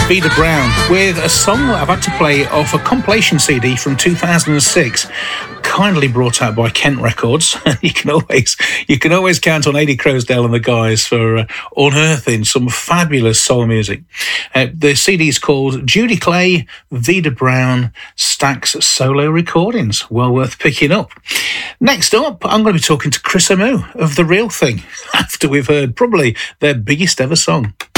Vida Brown with a song that I've had to play off a compilation CD from 2006, kindly brought out by Kent Records. You can always count on Eddie Crosdale and the guys for unearthing some fabulous soul music. The CD is called Judy Clay, Vida Brown, Stax Solo Recordings. Well worth picking up. Next up, I'm going to be talking to Chris Amoo of The Real Thing after we've heard probably their biggest ever song.